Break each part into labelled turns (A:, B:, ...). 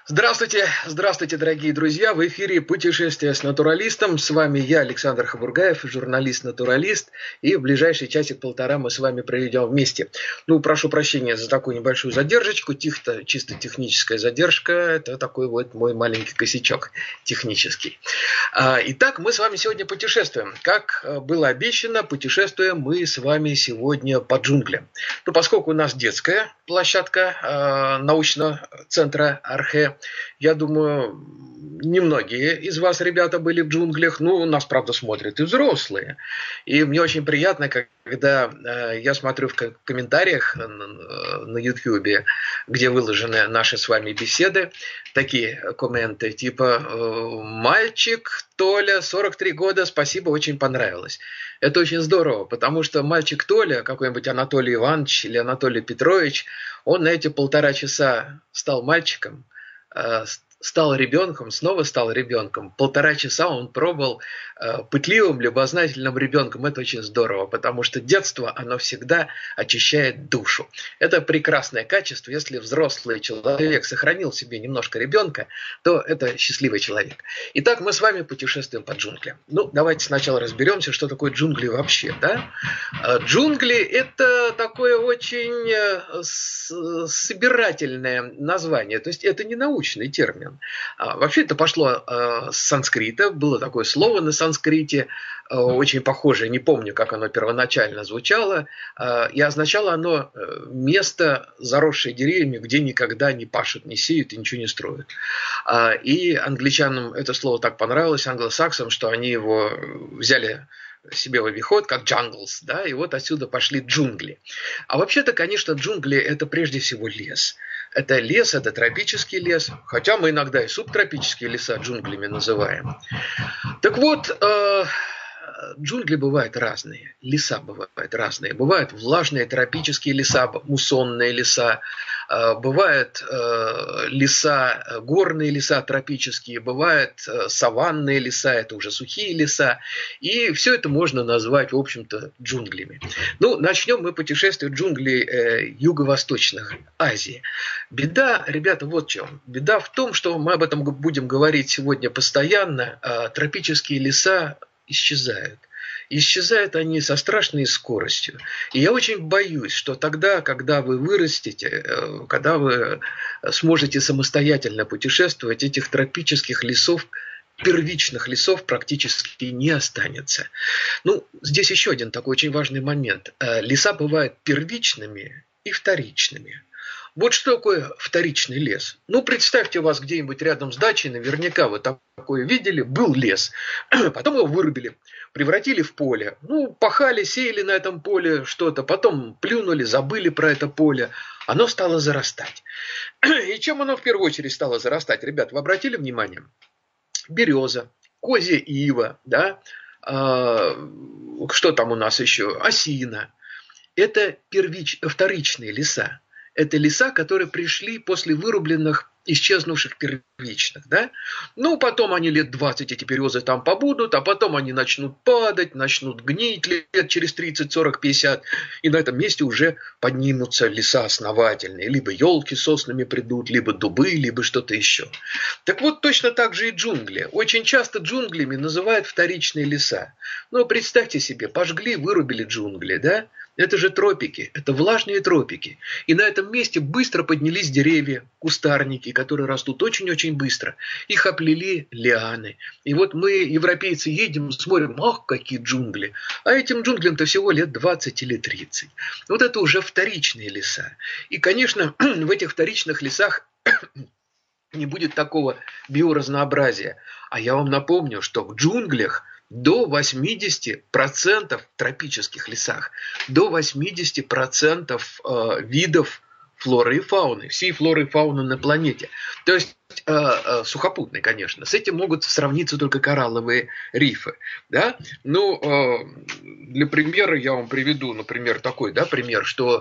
A: Здравствуйте, здравствуйте, дорогие друзья! В эфире «Путешествие с натуралистом». С вами я, Александр Хабургаев, журналист-натуралист. И в ближайший часик-полтора мы с вами проведем вместе. Прошу прощения за такую небольшую задержечку. Чисто техническая задержка. Это такой вот мой маленький косячок технический. Итак, мы с вами сегодня путешествуем. Как было обещано, путешествуем мы с вами сегодня по джунглям. Поскольку у нас детская площадка научного центра Архе, я думаю, немногие из вас, ребята, были в джунглях. Нас, правда, смотрят и взрослые. И мне очень приятно, когда я смотрю в комментариях на YouTube, где выложены наши с вами беседы, такие комменты, типа «Мальчик Толя, 43 года, спасибо, очень понравилось». Это очень здорово, потому что мальчик Толя, какой-нибудь Анатолий Иванович или Анатолий Петрович, он на эти 1,5 часа стал мальчиком, стал ребенком, снова стал ребенком. 1,5 часа он пробовал пытливым, любознательным ребенком. Это очень здорово, потому что детство, оно всегда очищает душу. Это прекрасное качество. Если взрослый человек сохранил в себе немножко ребенка, то это счастливый человек. Итак, мы с вами путешествуем по джунглям. Давайте сначала разберемся, что такое джунгли вообще. Да? Джунгли – это такое очень собирательное название. То есть это не научный термин. Вообще это пошло с санскрита, было такое слово на санскрите, очень похожее, не помню, как оно первоначально звучало, и означало оно место, заросшее деревьями, где никогда не пашут, не сеют и ничего не строят. И англичанам это слово так понравилось, англосаксам, что они его взяли себе в обиход, как jungles, да, и вот отсюда пошли джунгли. А вообще-то, конечно, джунгли – это прежде всего лес. Это лес, это тропический лес, хотя мы иногда и субтропические леса джунглями называем. Так вот, джунгли бывают разные, леса бывают разные. Бывают влажные тропические леса, муссонные леса, бывают леса, горные леса тропические, бывают саванные леса, это уже сухие леса. И все это можно назвать, в общем-то, джунглями. Начнем мы путешествие в джунгли Юго-Восточных Азии. Беда, ребята, вот в чем. Беда в том, что мы об этом будем говорить сегодня постоянно. Тропические леса исчезают. Исчезают они со страшной скоростью. И я очень боюсь, что тогда, когда вы вырастете, когда вы сможете самостоятельно путешествовать, этих тропических лесов, первичных лесов практически не останется. Здесь еще один такой очень важный момент. Леса бывают первичными и вторичными. Вот что такое вторичный лес. Представьте, у вас где-нибудь рядом с дачей, наверняка вы такое видели, был лес. Потом его вырубили, превратили в поле. Пахали, сеяли на этом поле что-то, потом плюнули, забыли про это поле. Оно стало зарастать. И чем оно в первую очередь стало зарастать? Ребят, вы обратили внимание? Береза, козья ива, да? Что там у нас еще? Осина. Это вторичные леса. Это леса, которые пришли после вырубленных, исчезнувших первичных. Да? Потом они лет 20, эти березы там побудут, а потом они начнут падать, начнут гнить лет через 30, 40, 50. И на этом месте уже поднимутся леса основательные. Либо елки с соснами придут, либо дубы, либо что-то еще. Так вот, точно так же и джунгли. Очень часто джунглями называют вторичные леса. Представьте себе, пожгли, вырубили джунгли, да? Это же тропики, это влажные тропики. И на этом месте быстро поднялись деревья, кустарники, которые растут очень-очень быстро. Их оплели лианы. И вот мы, европейцы, едем, смотрим, ах, какие джунгли. А этим джунглям-то всего лет 20 или 30. Вот это уже вторичные леса. И, конечно, в этих вторичных лесах не будет такого биоразнообразия. А я вам напомню, что в джунглях до 80% тропических лесах, до 80% видов флоры и фауны, всей флоры и фауны на планете. То есть сухопутной, конечно. С этим могут сравниться только коралловые рифы. Да? Для примера я вам приведу, например, такой пример, что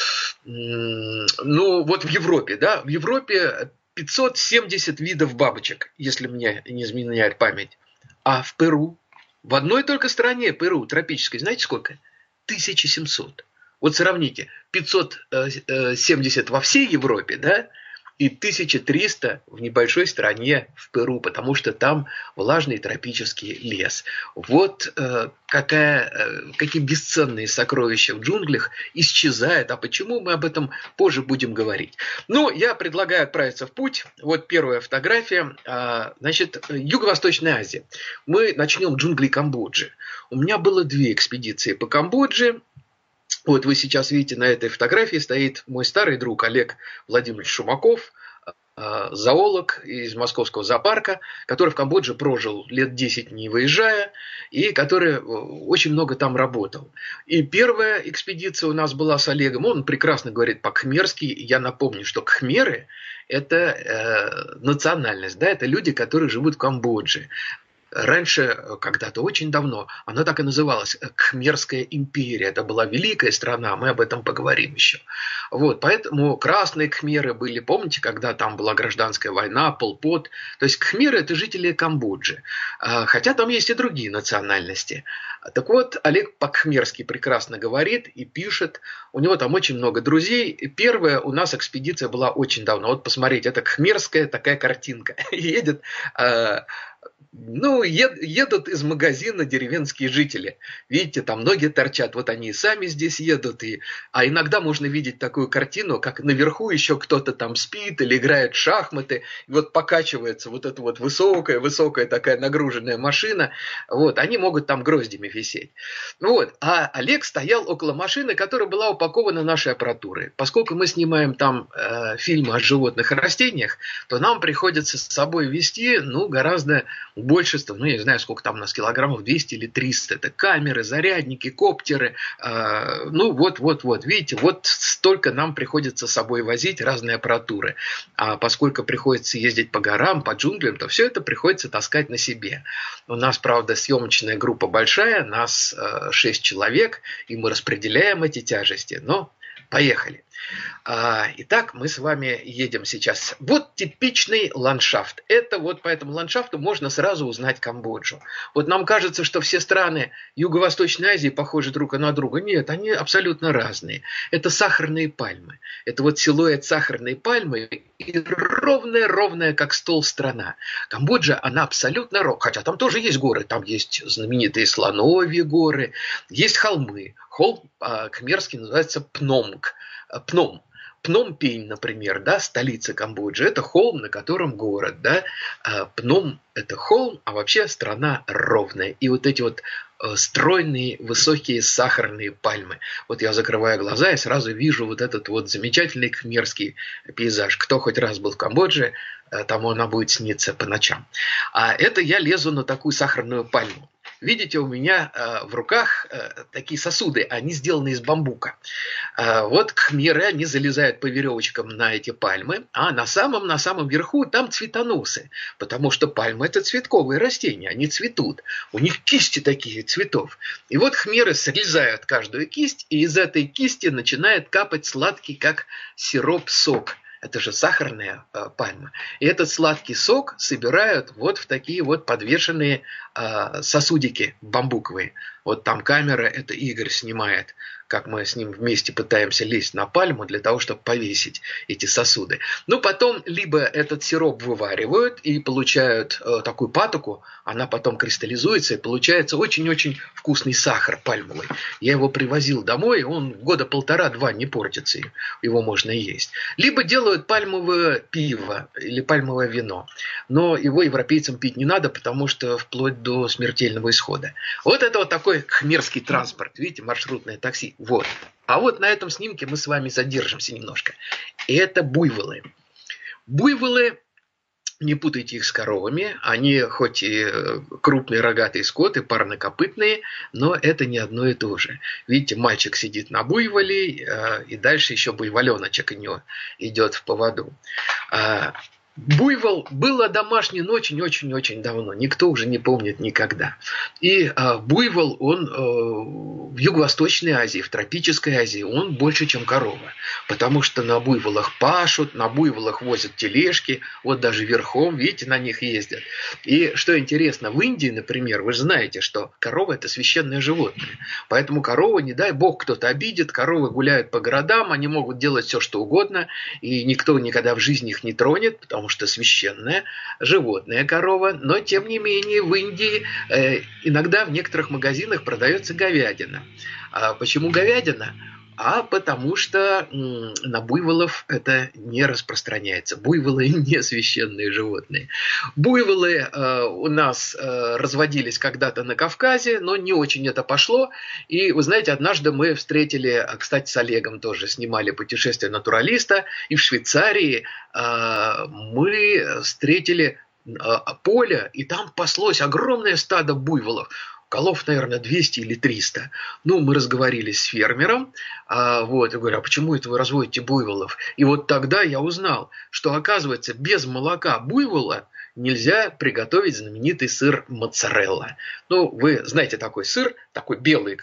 A: вот в Европе, да, в Европе 570 видов бабочек, если мне не изменяет память. А в Перу, в одной только стране Перу, тропической, знаете сколько? 1700. Вот сравните, 570 во всей Европе, да, и 1300 в небольшой стране в Перу, потому что там влажный тропический лес. Вот какие бесценные сокровища в джунглях исчезают. А почему, мы об этом позже будем говорить. Ну, я предлагаю отправиться в путь. Вот первая фотография. Значит, Юго-Восточная Азия. Мы начнем джунглей Камбоджи. У меня было 2 экспедиции по Камбодже. Вот вы сейчас видите, на этой фотографии стоит мой старый друг Олег Владимирович Шумаков, зоолог из Московского зоопарка, который в Камбодже прожил лет 10, не выезжая, и который очень много там работал. И первая экспедиция у нас была с Олегом, он прекрасно говорит по-кхмерски. Я напомню, что кхмеры – это национальность, да, это люди, которые живут в Камбодже. Раньше, когда-то очень давно, она так и называлась – Кхмерская империя. Это была великая страна, мы об этом поговорим еще. Вот, поэтому красные кхмеры были, помните, когда там была гражданская война, Пол Пот. То есть кхмеры – это жители Камбоджи. Хотя там есть и другие национальности. Так вот, Олег по-кхмерски прекрасно говорит и пишет. У него там очень много друзей. Первая у нас экспедиция была очень давно. Вот посмотрите, это кхмерская такая картинка. Едет... едут из магазина деревенские жители. Видите, там ноги торчат, вот они и сами здесь едут. А иногда можно видеть такую картину, как наверху еще кто-то там спит или играет в шахматы. И вот покачивается вот эта вот высокая такая нагруженная машина. Вот, они могут там гроздями висеть. Вот, а Олег стоял около машины, которая была упакована нашей аппаратурой. Поскольку мы снимаем там фильмы о животных и растениях, то нам приходится с собой вести, гораздо больше, я не знаю, сколько там у нас килограммов, 200 или 300. Это камеры, зарядники, коптеры. Видите, вот столько нам приходится с собой возить разной аппаратуры. А поскольку приходится ездить по горам, по джунглям, то все это приходится таскать на себе. У нас, правда, съемочная группа большая, нас 6 человек, и мы распределяем эти тяжести. Но поехали. Итак, мы с вами едем сейчас. Вот типичный ландшафт. Это вот по этому ландшафту можно сразу узнать Камбоджу. Вот нам кажется, что все страны Юго-Восточной Азии похожи друг на друга. Нет, они абсолютно разные. Это сахарные пальмы. Это вот силуэт сахарной пальмы и ровная, как стол страна. Камбоджа, она абсолютно ровная. Хотя там тоже есть горы. Там есть знаменитые Слоновьи горы. Есть холмы. Холм кхмерский называется Пномг. Пномпень, например, да, столица Камбоджи, это холм, на котором город, да. Пном – это холм, а вообще страна ровная. И вот эти вот стройные, высокие сахарные пальмы. Вот я закрываю глаза и сразу вижу вот этот вот замечательный кхмерский пейзаж. Кто хоть раз был в Камбодже, тому она будет сниться по ночам. А это я лезу на такую сахарную пальму. Видите, у меня в руках такие сосуды, они сделаны из бамбука. Вот кхмеры, они залезают по веревочкам на эти пальмы, а на самом верху там цветоносы, потому что пальмы – это цветковые растения, они цветут. У них кисти такие цветов. И вот кхмеры срезают каждую кисть, и из этой кисти начинает капать сладкий, как сироп, сок. Это же сахарная пальма. И этот сладкий сок собирают вот в такие вот подвешенные сосудики бамбуковые. Вот там камера, это Игорь снимает, как мы с ним вместе пытаемся лезть на пальму для того, чтобы повесить эти сосуды. Потом либо этот сироп вываривают и получают такую патоку, она потом кристаллизуется и получается очень-очень вкусный сахар пальмовый. Я его привозил домой, он года 1,5-2 не портится, его можно есть. Либо делают пальмовое пиво или пальмовое вино, но его европейцам пить не надо, потому что вплоть до смертельного исхода. Вот это вот такой кхмерский транспорт, видите, маршрутное такси. Вот. А вот на этом снимке мы с вами задержимся немножко. И это буйволы. Буйволы, не путайте их с коровами, они хоть и крупный рогатый скот и парнокопытные, но это не одно и то же. Видите, мальчик сидит на буйволе, и дальше еще буйволеночек у него идет в поводу. Буйвол был домашний очень-очень-очень давно. Никто уже не помнит никогда. И буйвол, он в Юго-Восточной Азии, в тропической Азии, он больше, чем корова. Потому что на буйволах пашут, на буйволах возят тележки, вот даже верхом, видите, на них ездят. И что интересно, в Индии, например, вы же знаете, что корова – это священное животное. Поэтому корову, не дай бог, кто-то обидит, коровы гуляют по городам, они могут делать все, что угодно, и никто никогда в жизни их не тронет, потому что священное животное корова, но тем не менее в Индии иногда в некоторых магазинах продается говядина. А почему говядина? А потому что на буйволов это не распространяется. Буйволы не священные животные. Буйволы у нас разводились когда-то на Кавказе, но не очень это пошло. И вы знаете, однажды мы встретили, кстати, с Олегом тоже снимали «Путешествие натуралиста», и в Швейцарии мы встретили поле, и там паслось огромное стадо буйволов. Голов, наверное, 200 или 300. Ну, мы разговорились с фермером, вот, и говорю, а почему это вы разводите буйволов? И вот тогда я узнал, что, оказывается, без молока буйвола нельзя приготовить знаменитый сыр моцарелла. Ну, вы знаете такой сыр, такой белый,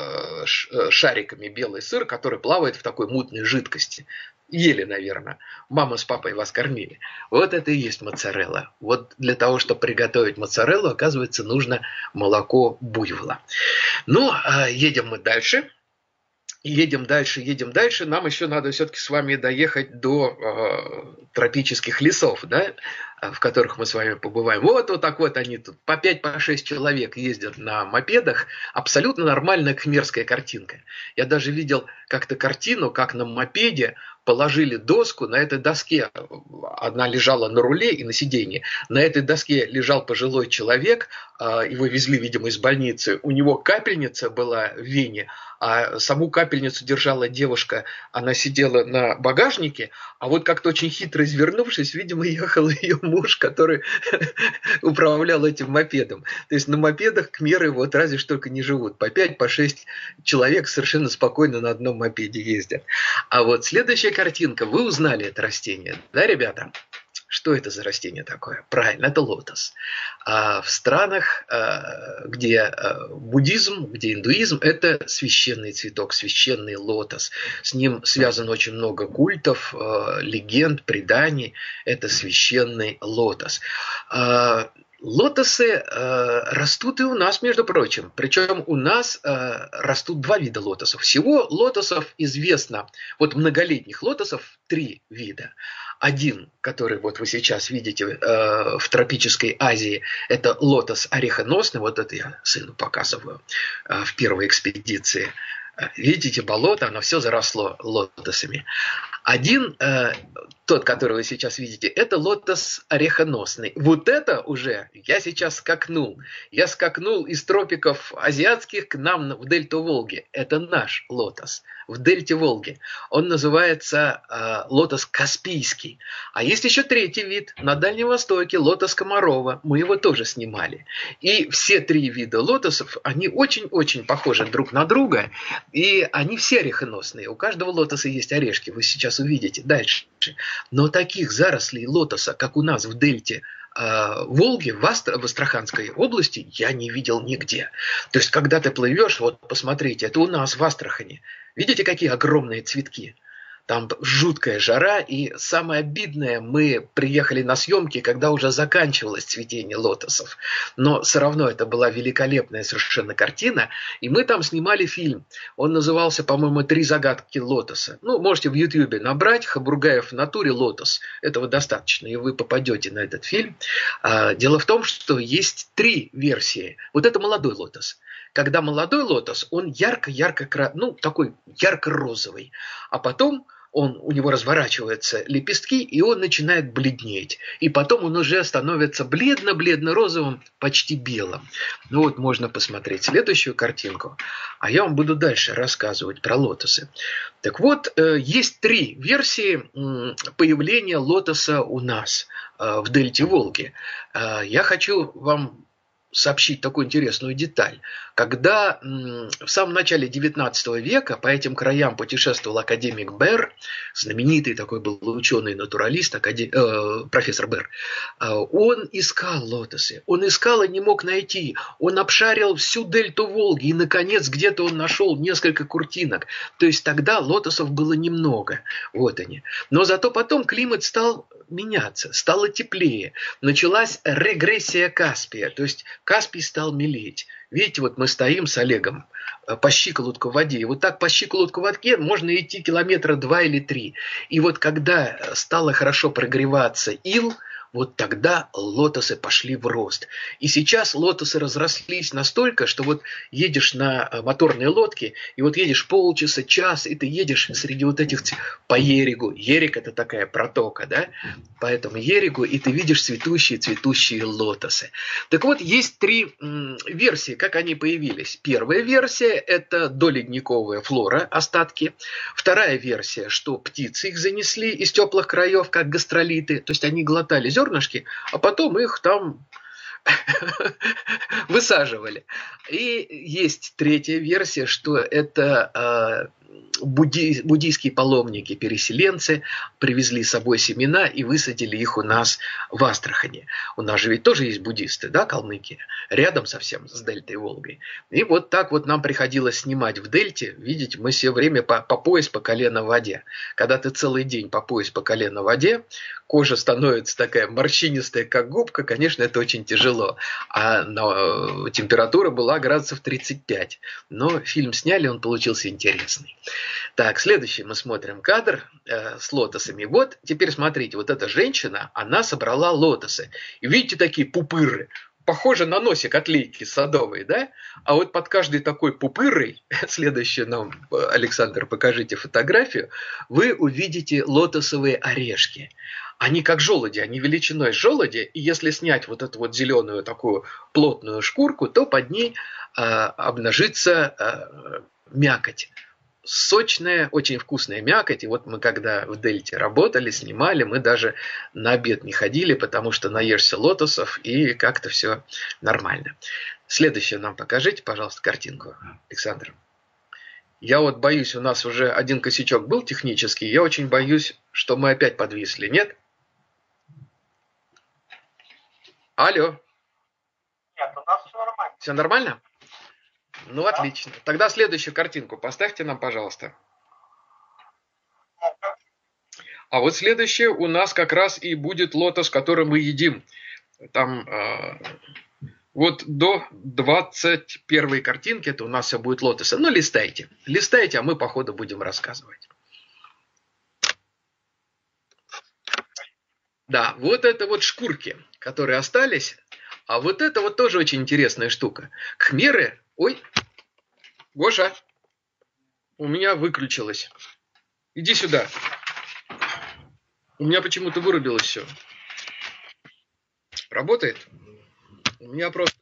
A: шариками белый сыр, который плавает в такой мутной жидкости. Ели, наверное. Мама с папой вас кормили. Вот это и есть моцарелла. Вот для того, чтобы приготовить моцареллу, оказывается, нужно молоко буйвола. Ну, едем мы дальше. Едем дальше. Нам еще надо все-таки с вами доехать до тропических лесов, да, в которых мы с вами побываем. Вот так вот они тут по 5-6 человек ездят на мопедах. Абсолютно нормальная кхмерская картинка. Я даже видел как-то картину, как на мопеде положили доску, на этой доске одна лежала на руле и на сиденье. На этой доске лежал пожилой человек, его везли, видимо, из больницы. У него капельница была в вене, а саму капельницу держала девушка, она сидела на багажнике, а вот как-то очень хитро извернувшись, видимо, ехал ее муж, который управлял этим мопедом. То есть на мопедах кхмеры вот разве что только не живут. По 5-6 человек совершенно спокойно на одном мопеде ездят. А вот следующая картинка. Вы узнали это растение, да, ребята? Что это за растение такое? Правильно, это лотос. А в странах, где буддизм, где индуизм, это священный цветок, священный лотос. С ним связано очень много культов, легенд, преданий. Это священный лотос. Лотосы растут и у нас, между прочим. Причем у нас растут 2 вида лотосов. Всего лотосов известно, вот многолетних лотосов 3 вида. Один, который вот вы сейчас видите в тропической Азии, это лотос орехоносный. Вот это я сыну показываю в первой экспедиции. Видите, болото, оно все заросло лотосами. Один, тот, который вы сейчас видите, это лотос орехоносный. Вот это уже я сейчас скакнул. Я скакнул из тропиков азиатских к нам в дельту Волги. Это наш лотос в дельте Волги. Он называется лотос Каспийский. А есть еще 3-й вид на Дальнем Востоке, лотос Комарова. Мы его тоже снимали. И все 3 вида лотосов, они очень-очень похожи друг на друга. И они все орехоносные. У каждого лотоса есть орешки. Вы сейчас увидите дальше. Но таких зарослей лотоса, как у нас в дельте Волги, в Астраханской области, я не видел нигде. То есть, когда ты плывешь, вот посмотрите, это у нас в Астрахани. Видите, какие огромные цветки? Там жуткая жара, и самое обидное, мы приехали на съемки, когда уже заканчивалось цветение лотосов. Но все равно это была великолепная совершенно картина, и мы там снимали фильм. Он назывался, по-моему, «3 загадки лотоса». Ну, можете в Ютьюбе набрать «Хабургаев в натуре лотос». Этого достаточно, и вы попадете на этот фильм. Дело в том, что есть 3 версии. Вот это молодой лотос. Когда молодой лотос, он ярко-ярко, ну, такой ярко-розовый. А потом у него разворачиваются лепестки, и он начинает бледнеть. И потом он уже становится бледно-бледно-розовым, почти белым. Ну вот можно посмотреть следующую картинку. А я вам буду дальше рассказывать про лотосы. Так вот, есть 3 версии появления лотоса у нас в дельте Волги. Я хочу вам сообщить такую интересную деталь. Когда в самом начале XIX века по этим краям путешествовал академик Берр, знаменитый такой был ученый-натуралист, профессор Берр, он искал лотосы. Он искал и не мог найти. Он обшарил всю дельту Волги, и, наконец, где-то он нашел несколько куртинок. То есть тогда лотосов было немного. Вот они. Но зато потом климат стал меняться, стало теплее. Началась регрессия Каспия, то есть Каспий стал мелеть. Видите, вот мы стоим с Олегом по щиколотку в воде, и вот так по щиколотку в воде можно идти километра 2 или 3. И вот когда стало хорошо прогреваться ил, вот тогда лотосы пошли в рост. И сейчас лотосы разрослись настолько, что вот едешь на моторной лодке, и вот едешь полчаса, час, и ты едешь среди вот этих по Ерегу. Ерег – это такая протока, да? По этому Ерегу, и ты видишь цветущие лотосы. Так вот, есть три версии, как они появились. Первая версия – это доледниковая флора, остатки. Вторая версия, что птицы их занесли из теплых краев, как гастролиты, то есть они глотали зернышки, а потом их там высаживали. И есть третья версия, что это буддийские паломники, переселенцы, привезли с собой семена и высадили их у нас в Астрахани. У нас же ведь тоже есть буддисты, да, Калмыкия, рядом совсем с дельтой Волгой. И вот так вот нам приходилось снимать в дельте. Видите, мы все время по пояс, по колено в воде. Когда ты целый день по пояс, по колено в воде, кожа становится такая морщинистая, как губка, конечно, это очень тяжело. А температура была градусов 35. Но фильм сняли, он получился интересный. Так, следующий мы смотрим кадр с лотосами. Вот, теперь смотрите, вот эта женщина, она собрала лотосы. И видите, такие пупыры. Похоже на носик отлейки садовой, да? А вот под каждой такой пупырой, следующее нам, Александр, покажите фотографию, вы увидите лотосовые орешки. Они как желуди, они величиной желуди, и если снять вот эту вот зеленую такую плотную шкурку, то под ней обнажится мякоть. Сочная, очень вкусная мякоть. И вот мы когда в дельте работали, снимали, мы даже на обед не ходили, потому что наешься лотосов и как-то все нормально. Следующее нам покажите, пожалуйста, картинку, Александр. Я вот боюсь, у нас уже один косячок был технический, я очень боюсь, что мы опять подвисли, нет? Алло.
B: Нет, у нас все нормально.
A: Все нормально? Ну, да. Отлично. Тогда следующую картинку поставьте нам, пожалуйста. А вот следующее у нас как раз и будет лотос, который мы едим. Там вот до 21 картинки это у нас все будет лотосы. Ну, листайте. Листайте, а мы по ходу будем рассказывать. Да, вот это вот шкурки, которые остались. А вот это вот тоже очень интересная штука. Кхмеры... Ой, Гоша, у меня выключилось. Иди сюда. У меня почему-то вырубилось все. Работает? У меня просто...